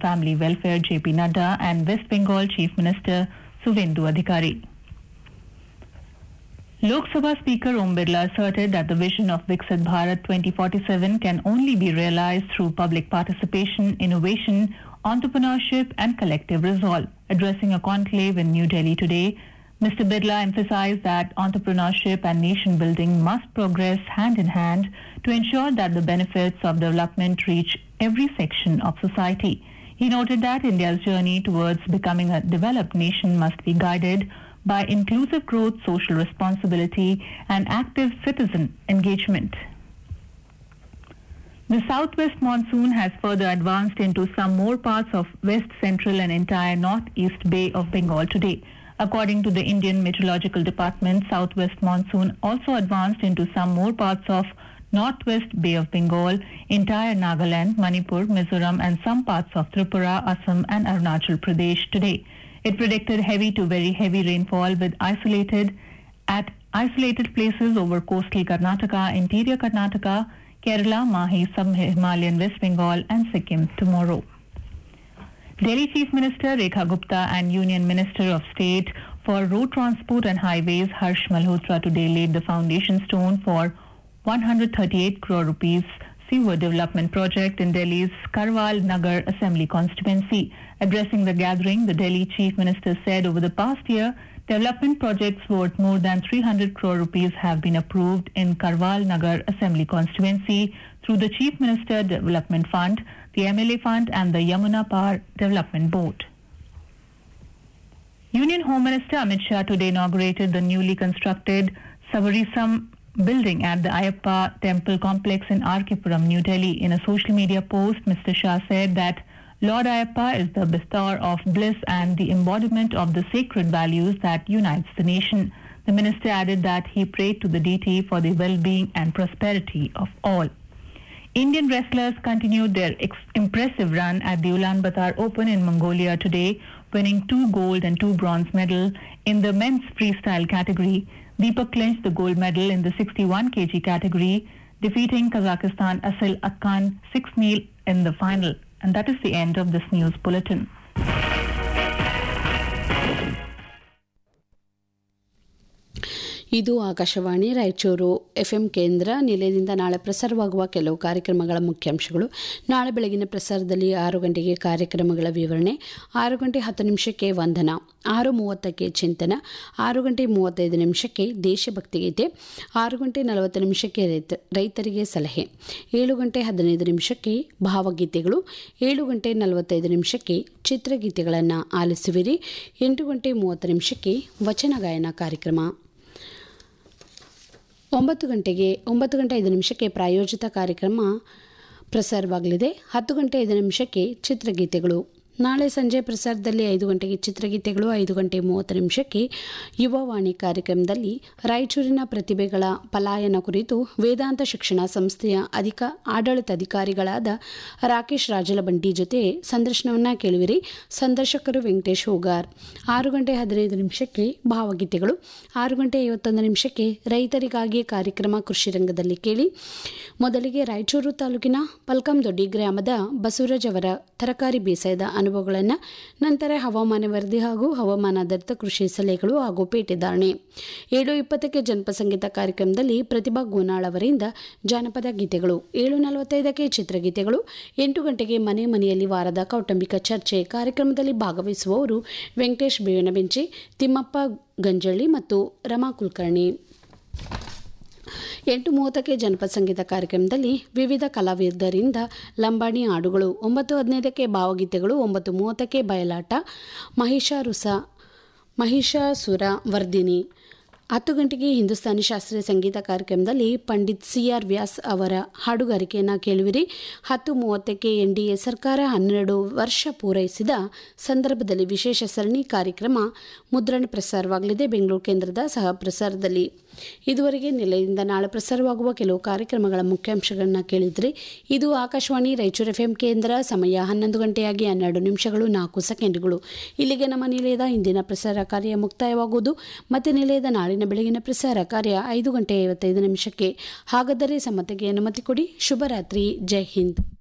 Family Welfare JP Nadda and West Bengal Chief Minister Suvendu Adhikari. Lok Sabha Speaker Om Birla asserted that the vision of Viksit Bharat 2047 can only be realized through public participation, innovation, entrepreneurship and collective resolve. Addressing a conclave in New Delhi today, Mr. Birla emphasized that entrepreneurship and nation building must progress hand in hand to ensure that the benefits of development reach every section of society. He noted that India's journey towards becoming a developed nation must be guided by inclusive growth, social responsibility, and active citizen engagement. The southwest monsoon has further advanced into some more parts of west central and entire northeast Bay of Bengal today. According to the Indian Meteorological Department, southwest monsoon also advanced into some more parts of northwest Bay of Bengal, entire Nagaland, Manipur, Mizoram, and some parts of Tripura, Assam, and Arunachal Pradesh today. It predicted heavy to very heavy rainfall with isolated places over coastal Karnataka, interior Karnataka, Kerala, Mahi, sub-Himalayan West Bengal, and Sikkim tomorrow. Delhi Chief Minister Rekha Gupta and Union Minister of State for Road Transport and Highways Harsh Malhotra today laid the foundation stone for 138 crore rupees sewer development project in Delhi's Karwal Nagar Assembly constituency. Addressing the gathering, the Delhi Chief Minister said over the past year, development projects worth more than 300 crore rupees have been approved in Karwal Nagar Assembly constituency through the Chief Minister Development Fund, the MLA Fund and the Yamuna Par Development Board. Union Home Minister Amit Shah today inaugurated the newly constructed Savarisam building at the Ayappa Temple Complex in R.K. New Delhi. In a social media post, Mr. Shah said that Lord Ayappa is the bestower of bliss and the embodiment of the sacred values that unites the nation. The minister added that he prayed to the deity for the well-being and prosperity of all. Indian wrestlers continued their impressive run at the Ulaanbaatar Open in Mongolia today, winning 2 gold and 2 bronze medals in the men's freestyle category. Deepak clinched the gold medal in the 61 kg category, defeating Kazakhstan Asil Akkan 6-0 in the final. And that is the end of this news bulletin. ಇದು Akashvani Raichur FM ಕೇಂದ್ರ. ನಿಲಯದಿಂದ ನಾಳೆ ಪ್ರಸಾರವಾಗುವ ಕೆಲವು ಕಾರ್ಯಕ್ರಮಗಳ ಮುಖ್ಯಾಂಶಗಳು. ನಾಳೆ ಬೆಳಗಿನ ಪ್ರಸಾರದಲ್ಲಿ 6 ಗಂಟೆಗೆ ಕಾರ್ಯಕ್ರಮಗಳ ವಿವರಣೆ, 6 ಗಂಟೆ 10 ನಿಮಿಷಕ್ಕೆ ವಂದನ, 6:30ಕ್ಕೆ ಚಿಂತನ, 6 ಗಂಟೆ 35 ನಿಮಿಷಕ್ಕೆ ದೇಶಭಕ್ತಿ ಗೀತೆ, 6 ಗಂಟೆ 40 ನಿಮಿಷಕ್ಕೆ ರೈತರಿಗೆ ಸಲಹೆ, 7 ಗಂಟೆ 15 ನಿಮಿಷಕ್ಕೆ ಭಾವಗೀತೆಗಳು, 7 ಗಂಟೆ 45 ನಿಮಿಷಕ್ಕೆ ಚಿತ್ರಗೀತೆಗಳನ್ನು ಆಲಿಸುವಿರಿ, 8 ಗಂಟೆ 30 ನಿಮಿಷಕ್ಕೆ ವಚನ ಗಾಯನ ಕಾರ್ಯಕ್ರಮ, 9 ಗಂಟೆ 5 ನಿಮಿಷಕ್ಕೆ ಪ್ರಾಯೋಜಿತ ಕಾರ್ಯಕ್ರಮ ಪ್ರಸಾರವಾಗಲಿದೆ, 10 ಗಂಟೆ 5 ನಿಮಿಷಕ್ಕೆ ಚಿತ್ರಗೀತೆಗಳು. ನಾಳೆ ಸಂಜೆ ಪ್ರಸಾರದಲ್ಲಿ 5 ಗಂಟೆಗೆ ಚಿತ್ರಗೀತೆಗಳು, 5 ಗಂಟೆ 30 ನಿಮಿಷಕ್ಕೆ ಯುವವಾಣಿ ಕಾರ್ಯಕ್ರಮದಲ್ಲಿ ರಾಯಚೂರಿನ ಪ್ರತಿಭೆಗಳ ಪಲಾಯನ ಕುರಿತು ವೇದಾಂತ ಶಿಕ್ಷಣ ಸಂಸ್ಥೆಯ ಆಡಳಿತಾಧಿಕಾರಿಗಳಾದ ರಾಕೇಶ್ ರಾಜಲಬಂಡಿ ಜೊತೆ ಸಂದರ್ಶನವನ್ನು ಕೇಳುವಿರಿ. ಸಂದರ್ಶಕರು ವೆಂಕಟೇಶ್ ಹೋಗಾರ್. 6 ಗಂಟೆ 15 ನಿಮಿಷಕ್ಕೆ ಭಾವಗೀತೆಗಳು, 6 ಗಂಟೆ 51 ನಿಮಿಷಕ್ಕೆ ರೈತರಿಗಾಗಿ ಕಾರ್ಯಕ್ರಮ ಕೃಷಿ ರಂಗದಲ್ಲಿ ಕೇಳಿ. ಮೊದಲಿಗೆ ರಾಯಚೂರು ತಾಲೂಕಿನ ಪಲ್ಕಂದೊಡ್ಡಿ ಗ್ರಾಮದ ಬಸವರಾಜ್ ಅವರ ತರಕಾರಿ ಬೇಸಾಯದ ಅನುಭವಗಳನ್ನು, ನಂತರ ಹವಾಮಾನ ವರದಿ ಹಾಗೂ ಹವಾಮಾನಾಧಾರಿತ ಕೃಷಿ ಸಲಹೆಗಳು ಹಾಗೂ ಪೇಟೆ ಧಾರಣೆ. 7:20ಕ್ಕೆ ಜನಪದ ಸಂಗೀತ ಕಾರ್ಯಕ್ರಮದಲ್ಲಿ ಪ್ರತಿಭಾ ಗೋನಾಳ್ ಅವರಿಂದ ಜಾನಪದ ಗೀತೆಗಳು, 7:45ಕ್ಕೆ ಚಿತ್ರಗೀತೆಗಳು, 8 ಗಂಟೆಗೆ ಮನೆಯಲ್ಲಿ ವಾರದ ಕೌಟುಂಬಿಕ ಚರ್ಚೆ. ಕಾರ್ಯಕ್ರಮದಲ್ಲಿ ಭಾಗವಹಿಸುವವರು ವೆಂಕಟೇಶ್ ಬೇವಿನಬೆಂಚಿ, ತಿಮ್ಮಪ್ಪ ಗಂಜಳ್ಳಿ ಮತ್ತು ರಮಾ ಕುಲಕರ್ಣಿ. 8:30ಕ್ಕೆ ಜನಪದ ಸಂಗೀತ ಕಾರ್ಯಕ್ರಮದಲ್ಲಿ ವಿವಿಧ ಕಲಾವಿದರಿಂದ ಲಂಬಾಣಿ ಹಾಡುಗಳು, 9:15ಕ್ಕೆ ಭಾವಗೀತೆಗಳು, 9:30ಕ್ಕೆ ಬಯಲಾಟ, ಮಹಿಷಾಸುರ ವರ್ಧಿನಿ. 10 ಗಂಟೆಗೆ ಹಿಂದೂಸ್ತಾನಿ ಶಾಸ್ತ್ರೀಯ ಸಂಗೀತ ಕಾರ್ಯಕ್ರಮದಲ್ಲಿ ಪಂಡಿತ್ CR ವ್ಯಾಸ್ ಅವರ ಹಾಡುಗಾರಿಕೆಯನ್ನು ಕೇಳುವಿರಿ. 10:30ಕ್ಕೆ NDA ಸರ್ಕಾರ 12 ವರ್ಷ ಪೂರೈಸಿದ ಸಂದರ್ಭದಲ್ಲಿ ವಿಶೇಷ ಸರಣಿ ಕಾರ್ಯಕ್ರಮ ಮುದ್ರಣ ಪ್ರಸಾರವಾಗಲಿದೆ ಬೆಂಗಳೂರು ಕೇಂದ್ರದ ಸಹ ಪ್ರಸಾರದಲ್ಲಿ. ಇದುವರೆಗೆ ನಿಲಯದಿಂದ ನಾಳೆ ಪ್ರಸಾರವಾಗುವ ಕೆಲವು ಕಾರ್ಯಕ್ರಮಗಳ ಮುಖ್ಯಾಂಶಗಳನ್ನು ಕೇಳಿದ್ರಿ. ಇದು ಆಕಾಶವಾಣಿ ರಾಯಚೂರು FM ಕೇಂದ್ರ. ಸಮಯ 11 ಗಂಟೆಯಾಗಿ 12 ನಿಮಿಷಗಳು 4 ಸೆಕೆಂಡುಗಳು. ಇಲ್ಲಿಗೆ ನಮ್ಮ ನಿಲಯದ ಇಂದಿನ ಪ್ರಸಾರ ಕಾರ್ಯ ಮುಕ್ತಾಯವಾಗುವುದು. ಮತ್ತೆ ನಿಲಯದ ನಾಳಿನ ಬೆಳಗಿನ ಪ್ರಸಾರ ಕಾರ್ಯ 5 ಗಂಟೆ 55 ನಿಮಿಷಕ್ಕೆ. ಹಾಗಾದರೆ ಸಮತೆಗೆ ಅನುಮತಿ ಕೊಡಿ. ಶುಭರಾತ್ರಿ. ಜೈ ಹಿಂದ್.